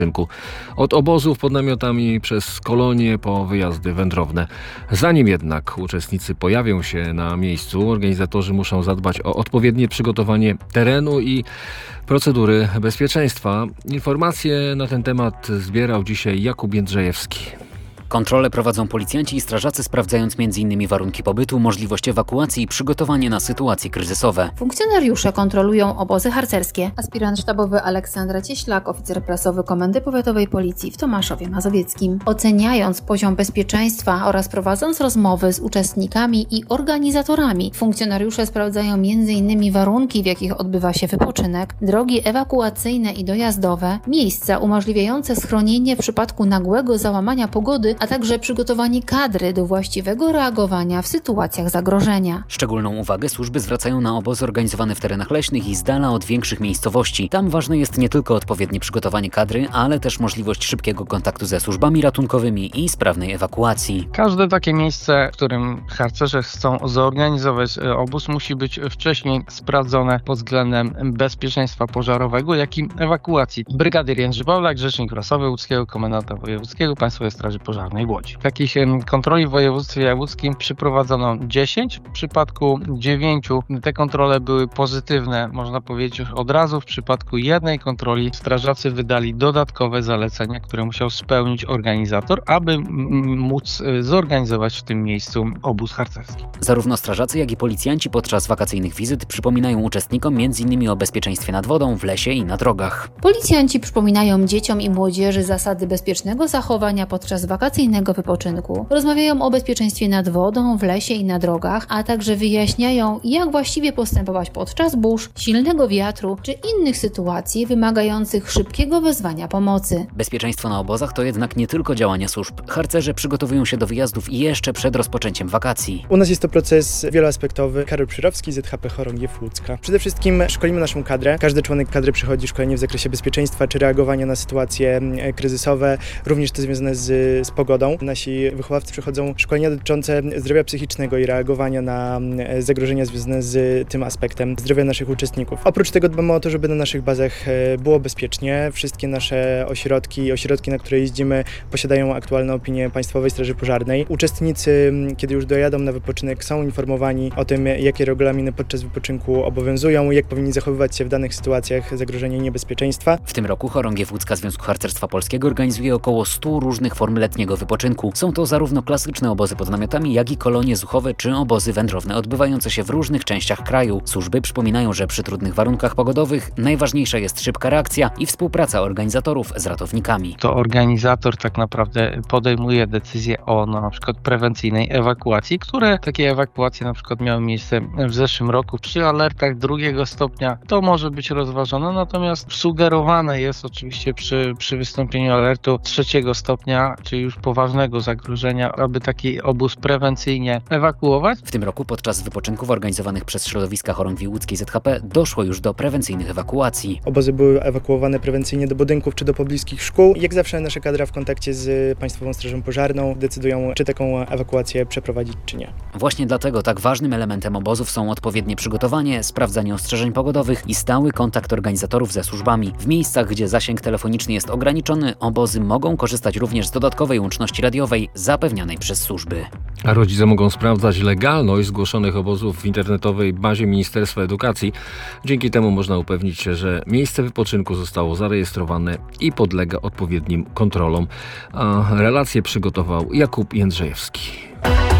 Od obozów pod namiotami przez kolonie po wyjazdy wędrowne. Zanim jednak uczestnicy pojawią się na miejscu, organizatorzy muszą zadbać o odpowiednie przygotowanie terenu i procedury bezpieczeństwa. Informacje na ten temat zbierał dzisiaj Jakub Jędrzejewski. Kontrole prowadzą policjanci i strażacy, sprawdzając m.in. warunki pobytu, możliwość ewakuacji i przygotowanie na sytuacje kryzysowe. Funkcjonariusze kontrolują obozy harcerskie. Aspirant sztabowy Aleksandra Cieślak, oficer prasowy Komendy Powiatowej Policji w Tomaszowie Mazowieckim. Oceniając poziom bezpieczeństwa oraz prowadząc rozmowy z uczestnikami i organizatorami, funkcjonariusze sprawdzają m.in. warunki, w jakich odbywa się wypoczynek, drogi ewakuacyjne i dojazdowe, miejsca umożliwiające schronienie w przypadku nagłego załamania pogody, a także przygotowanie kadry do właściwego reagowania w sytuacjach zagrożenia. Szczególną uwagę służby zwracają na obozy organizowane w terenach leśnych i z dala od większych miejscowości. Tam ważne jest nie tylko odpowiednie przygotowanie kadry, ale też możliwość szybkiego kontaktu ze służbami ratunkowymi i sprawnej ewakuacji. Każde takie miejsce, w którym harcerze chcą zorganizować obóz, musi być wcześniej sprawdzone pod względem bezpieczeństwa pożarowego, jak i ewakuacji. Brygadier Jędrzej Pawlak, rzecznik prasowy Łódzkiego Komendanta Wojewódzkiego Państwowej Straży Pożarnej w Łodzi. Takich kontroli w województwie łódzkim przeprowadzono 10. W przypadku 9 te kontrole były pozytywne, można powiedzieć już od razu. W przypadku jednej kontroli strażacy wydali dodatkowe zalecenia, które musiał spełnić organizator, aby móc zorganizować w tym miejscu obóz harcerski. Zarówno strażacy, jak i policjanci podczas wakacyjnych wizyt przypominają uczestnikom m.in. o bezpieczeństwie nad wodą, w lesie i na drogach. Policjanci przypominają dzieciom i młodzieży zasady bezpiecznego zachowania podczas wakacyjnego wypoczynku. Rozmawiają o bezpieczeństwie nad wodą, w lesie i na drogach, a także wyjaśniają, jak właściwie postępować podczas burz, silnego wiatru czy innych sytuacji wymagających szybkiego wezwania pomocy. Bezpieczeństwo na obozach to jednak nie tylko działania służb. Harcerze przygotowują się do wyjazdów jeszcze przed rozpoczęciem wakacji. U nas jest to proces wieloaspektowy. Karol Przyrowski, ZHP Chorągiew Łódzka. Przede wszystkim szkolimy naszą kadrę. Każdy członek kadry przechodzi szkolenie w zakresie bezpieczeństwa czy reagowania na sytuacje kryzysowe, również te związane z pogodą. Nasi wychowawcy przechodzą szkolenia dotyczące zdrowia psychicznego i reagowania na zagrożenia związane z tym aspektem zdrowia naszych uczestników. Oprócz tego dbamy o to, żeby na naszych bazach było bezpiecznie. Wszystkie nasze ośrodki, na które jeździmy, posiadają aktualne opinie Państwowej Straży Pożarnej. Uczestnicy, kiedy już dojadą na wypoczynek, są informowani o tym, jakie regulaminy podczas wypoczynku obowiązują, jak powinni zachowywać się w danych sytuacjach zagrożenia i niebezpieczeństwa. W tym roku Chorągiew Łódzka Związku Harcerstwa Polskiego organizuje około 100 różnych form letniego wypoczynku. Są to zarówno klasyczne obozy pod namiotami, jak i kolonie zuchowe czy obozy wędrowne odbywające się w różnych częściach kraju. Służby przypominają, że przy trudnych warunkach pogodowych najważniejsza jest szybka reakcja i współpraca organizatorów z ratownikami. To organizator tak naprawdę podejmuje decyzję o na przykład prewencyjnej ewakuacji, które takie ewakuacje na przykład miały miejsce w zeszłym roku. Przy alertach 2 stopnia to może być rozważone, natomiast sugerowane jest oczywiście przy wystąpieniu alertu 3 stopnia, czyli już poważnego zagrożenia, aby taki obóz prewencyjnie ewakuować. W tym roku podczas wypoczynków organizowanych przez środowiska Chorągwi Łódzkiej ZHP doszło już do prewencyjnych ewakuacji. Obozy były ewakuowane prewencyjnie do budynków czy do pobliskich szkół. Jak zawsze nasza kadra w kontakcie z Państwową Strażą Pożarną decydują, czy taką ewakuację przeprowadzić, czy nie. Właśnie dlatego tak ważnym elementem obozów są odpowiednie przygotowanie, sprawdzanie ostrzeżeń pogodowych i stały kontakt organizatorów ze służbami. W miejscach, gdzie zasięg telefoniczny jest ograniczony, obozy mogą korzystać również z dodatkowej łączności radiowej zapewnianej przez służby. A rodzice mogą sprawdzać legalność zgłoszonych obozów w internetowej bazie Ministerstwa Edukacji. Dzięki temu można upewnić się, że miejsce wypoczynku zostało zarejestrowane i podlega odpowiednim kontrolom. A relację przygotował Jakub Jędrzejewski.